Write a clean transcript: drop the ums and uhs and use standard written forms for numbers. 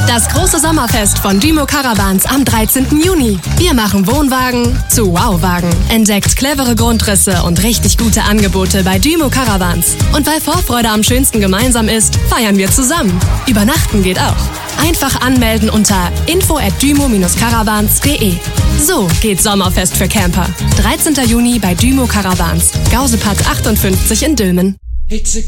Das große Sommerfest von Dymo Caravans am 13. Juni. Wir machen Wohnwagen zu Wow-Wagen. Entdeckt clevere Grundrisse und richtig gute Angebote bei Dymo Caravans. Und weil Vorfreude am schönsten gemeinsam ist, feiern wir zusammen. Übernachten geht auch. Einfach anmelden unter info@dymo-caravans.de. So geht Sommerfest für Camper. 13. Juni bei Dymo Caravans. Gausepath 58 in Dülmen.